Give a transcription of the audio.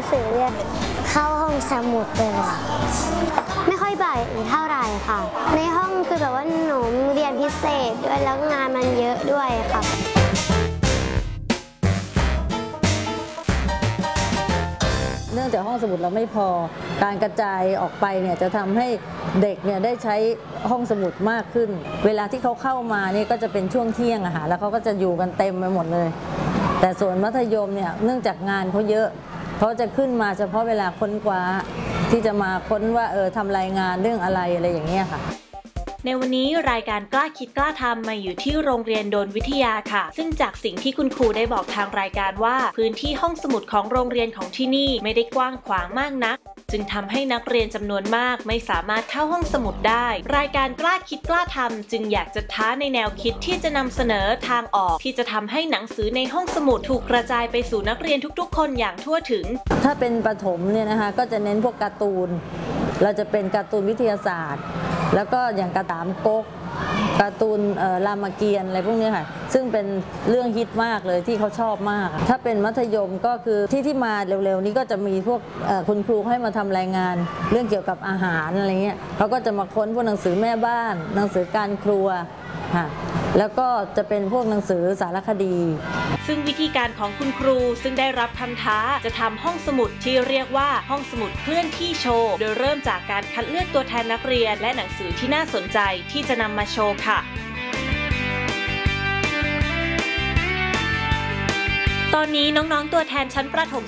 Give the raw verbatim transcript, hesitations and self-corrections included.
สือเรียนเข้าห้องสมุดเลยไม่ค่อยบ่ายเท่าไหร่ค่ะในห้องคือแบบว่าหนูเรียนพิเศษด้วยแล้วงานมันเยอะด้วยค่ะเนื่องจากห้องสมุดเราไม่พอการกระจายออกไปเนี่ยจะทำให้เด็กเนี่ยได้ใช้ห้องสมุดมากขึ้นเวลาที่เขาเข้ามานี่ก็จะเป็นช่วงเที่ยงอะค่ะแล้วเขาก็จะอยู่กันเต็มไปหมดเลยแต่ส่วนมัธยมเนี่ยเนื่องจากงานเขาเยอะเขาจะขึ้นมาเฉพาะเวลาค้นคว้าที่จะมาค้นว่าเออทำรายงานเรื่องอะไรอะไรอย่างเงี้ยค่ะในวันนี้รายการกล้าคิดกล้าทำมาอยู่ที่โรงเรียนโดนวิทยาค่ะซึ่งจากสิ่งที่คุณครูได้บอกทางรายการว่าพื้นที่ห้องสมุดของโรงเรียนของที่นี่ไม่ได้กว้างขวางมากนักจึงทำให้นักเรียนจำนวนมากไม่สามารถเข้าห้องสมุดได้รายการกล้าคิดกล้าทำจึงอยากจะท้าในแนวคิดที่จะนำเสนอทางออกที่จะทำให้หนังสือในห้องสมุดถูกกระจายไปสู่นักเรียนทุกๆคนอย่างทั่วถึงถ้าเป็นประถมเนี่ยนะคะก็จะเน้นพวกการ์ตูนเราจะเป็นการ์ตูนวิทยาศาสตร์แล้วก็อย่างกระตามก๊กการ์ตูนรามเกียรติ์อะไรพวกนี้ค่ะซึ่งเป็นเรื่องฮิตมากเลยที่เขาชอบมากถ้าเป็นมัธยมก็คือที่ที่มาเร็วๆนี้ก็จะมีพวกคุณครูให้มาทำรายงานเรื่องเกี่ยวกับอาหารอะไรเงี้ยเขาก็จะมาค้นพวกหนังสือแม่บ้านหนังสือการครัวค่ะแล้วก็จะเป็นพวกหนังสือสารคดีซึ่งวิธีการของคุณครูซึ่งได้รับคำท้าจะทำห้องสมุดที่เรียกว่าห้องสมุดเคลื่อนที่โชว์โดยเริ่มจากการคัดเลือกตัวแทนนักเรียนและหนังสือที่น่าสนใจที่จะนำมาโชว์ค่ะตอนนี้น้องๆตัวแทนชั้นประถม